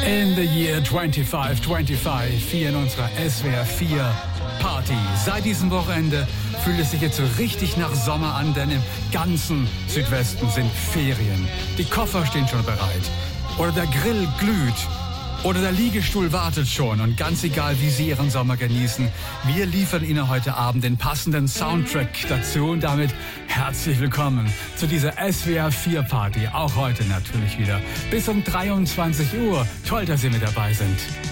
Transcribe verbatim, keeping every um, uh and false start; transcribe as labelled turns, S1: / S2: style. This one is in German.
S1: In the year twenty-five twenty-five, hier in unserer S W R vier Party. Seit diesem Wochenende fühlt es sich jetzt so richtig nach Sommer an, denn im ganzen Südwesten sind Ferien. Die Koffer stehen schon bereit. Oder der Grill glüht. Oder der Liegestuhl wartet schon. Und ganz egal, wie Sie Ihren Sommer genießen, wir liefern Ihnen heute Abend den passenden Soundtrack dazu. Und damit herzlich willkommen zu dieser S W R vier Party. Auch heute natürlich wieder bis um dreiundzwanzig Uhr. Toll, dass Sie mit dabei sind.